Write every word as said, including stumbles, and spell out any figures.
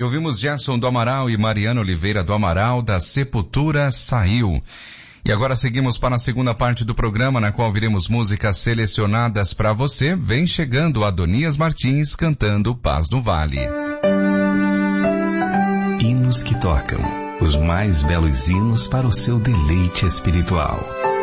Ouvimos Gerson do Amaral e Mariana Oliveira do Amaral, da Sepultura Saiu. E agora seguimos para a segunda parte do programa, na qual viremos músicas selecionadas para você. Vem chegando Adonias Martins cantando Paz no Vale. Hinos que tocam, os mais belos hinos para o seu deleite espiritual.